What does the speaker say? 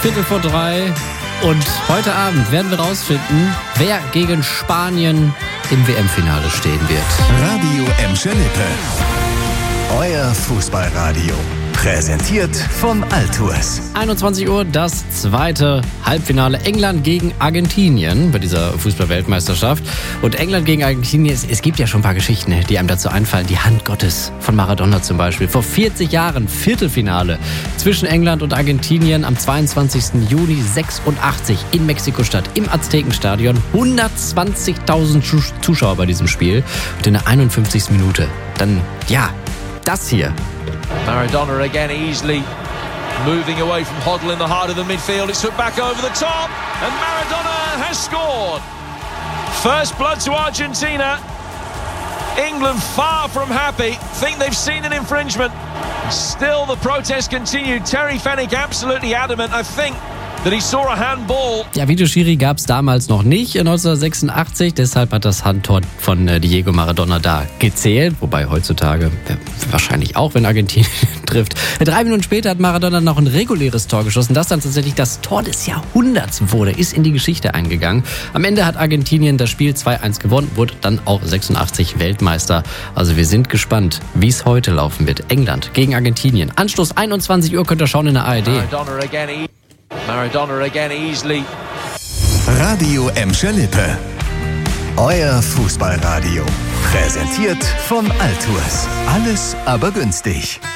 2:15. Und heute Abend werden wir rausfinden, wer gegen Spanien im WM-Finale stehen wird. Radio Emscher Lippe. Euer Fußballradio. Präsentiert von Altours. 21 Uhr, das zweite Halbfinale. England gegen Argentinien bei dieser Fußball-Weltmeisterschaft. Und England gegen Argentinien, es gibt ja schon ein paar Geschichten, die einem dazu einfallen. Die Hand Gottes von Maradona zum Beispiel. Vor 40 Jahren Viertelfinale zwischen England und Argentinien am 22. Juni 86 in Mexiko-Stadt im Aztekenstadion. 120.000 Zuschauer bei diesem Spiel. Und in der 51. Minute dann, das hier. Maradona again easily moving away from Hoddle in the heart of the midfield. It's put back over the top and Maradona has scored. First blood to Argentina. England far from happy. Think they've seen an infringement. Still the protest continued. Terry Fenwick absolutely adamant. I think that he saw a handball. Ja, Videoschiri gab es damals noch nicht, 1986. Deshalb hat das Handtor von Diego Maradona da gezählt. Wobei heutzutage wahrscheinlich auch, wenn Argentinien trifft. 3 Minuten später hat Maradona noch ein reguläres Tor geschossen, das dann tatsächlich das Tor des Jahrhunderts wurde, ist in die Geschichte eingegangen. Am Ende hat Argentinien das Spiel 2-1 gewonnen, wurde dann auch 86 Weltmeister. Also wir sind gespannt, wie es heute laufen wird. England gegen Argentinien. Anstoß 21 Uhr könnt ihr schauen in der ARD. Maradona again easily. Radio Emscher Lippe. Euer Fußballradio. Präsentiert von Altours. Alles aber günstig.